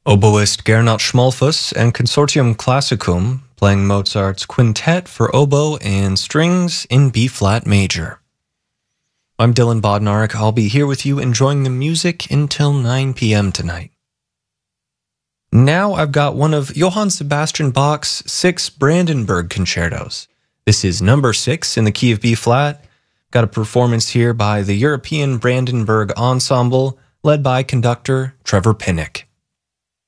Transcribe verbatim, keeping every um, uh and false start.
Oboist Gernot Schmalfuss and Consortium Classicum playing Mozart's Quintet for Oboe and Strings in B-flat major. I'm Dylan Bodnarek. I'll be here with you enjoying the music until nine p.m. tonight. Now I've got one of Johann Sebastian Bach's six Brandenburg concertos. This is number six in the key of B-flat. Got a performance here by the European Brandenburg Ensemble, led by conductor Trevor Pinnock.